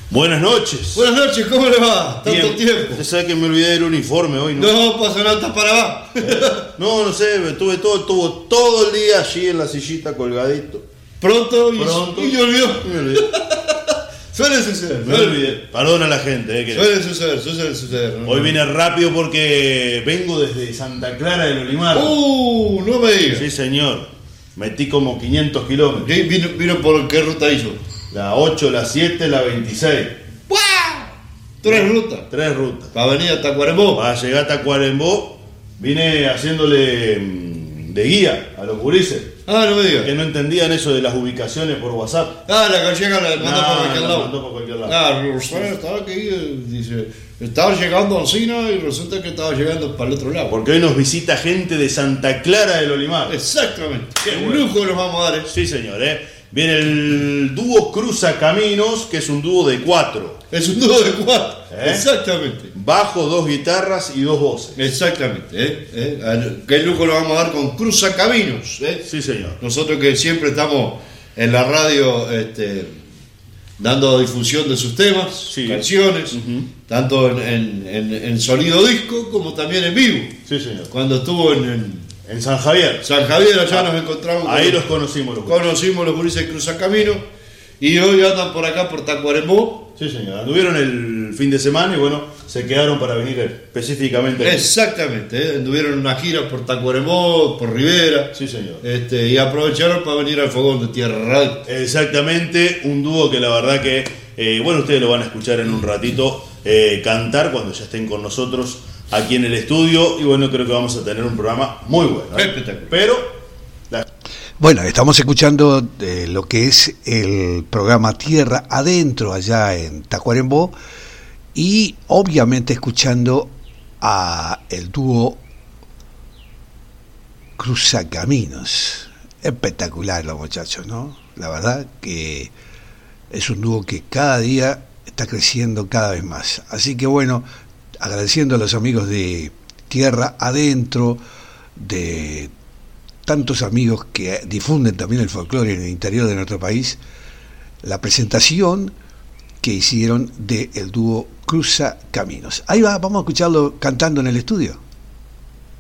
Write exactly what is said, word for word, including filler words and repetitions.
Buenas noches. Buenas noches, ¿cómo le va? Tanto Bien. tiempo. Usted sabe que me olvidé del uniforme hoy, ¿no? No pasa nada, está para abajo. No, no sé, estuve todo, estuvo todo el día allí en la sillita colgadito. Pronto y, Pronto. y me olvidó. Me olvidé. Suele suceder. Me olvidé. Perdona a la gente, eh, que Suele suceder, suele suceder. ¿no? hoy vine rápido porque vengo desde Santa Clara del Olimar. Uh, no me digas. Sí, señor. Metí como quinientos kilómetros. ¿Qué? ¿Vino, vino por qué ruta hizo? La ocho, la siete, la veintiséis. ¡Wow! Tres rutas. Tres rutas. Para venir a Tacuarembó. Para llegar a Tacuarembó, vine haciéndole mm, de guía a los gurises, Ah, no me digas. que no entendían eso de las ubicaciones por WhatsApp. Ah, la gallega la mandó No, por cualquier la lado. mandó por cualquier lado. Ah, usted estaba aquí, eh, dice, estaba llegando a Alcina y resulta que estaba llegando para el otro lado. Porque hoy nos visita gente de Santa Clara del Olimar. Exactamente. Qué Un bueno. lujo nos vamos a dar. ¿eh? Sí, señor, ¿eh? Viene el dúo Cruza Caminos, que es un dúo de cuatro. Es un dúo de cuatro. ¿Eh? Exactamente. Bajo, dos guitarras y dos voces. Exactamente. ¿eh? ¿Eh? Qué lujo nos vamos a dar con Cruza Caminos. ¿eh? Sí, señor. Nosotros que siempre estamos en la radio este, dando difusión de sus temas, Sí. canciones, Ujú. tanto en, en- en- en sonido disco como también en vivo. Sí, señor. Cuando estuvo en, en En San Javier. San Javier, allá Ah, nos encontramos. Ahí con- los conocimos los gurises. conocimos los gurises de Cruza Camino y hoy andan por acá por Tacuarembó. Sí, señor. Anduvieron el fin de semana y bueno, se quedaron para venir específicamente aquí. Exactamente, ¿eh? Anduvieron una gira por Tacuarembó, por Rivera. Sí, señor. Este, y aprovecharon para venir al Fogón de Tierra Radio. Exactamente, un dúo que la verdad que, eh, bueno, ustedes lo van a escuchar en un ratito eh, cantar cuando ya estén con nosotros aquí en el estudio y bueno, creo que vamos a tener un programa muy bueno. ¿eh? Espectacular. Pero, la- Bueno, estamos escuchando eh, lo que es el programa Tierra Adentro allá en Tacuarembó y obviamente escuchando a el dúo Cruzacaminos. Espectacular los muchachos, ¿no? La verdad que es un dúo que cada día está creciendo cada vez más. Así que bueno, agradeciendo a los amigos de Tierra Adentro, de tantos amigos que difunden también el folclore en el interior de nuestro país, la presentación que hicieron del dúo Cruza Caminos. Ahí va, vamos a escucharlo cantando en el estudio.